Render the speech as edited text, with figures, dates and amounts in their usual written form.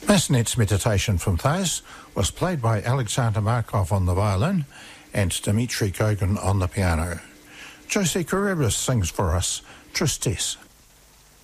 Massenet's Meditation from Thais was played by Alexander Markov on the violin and Dmitry Kogan on the piano. Josie Carreras sings for us Tristesse.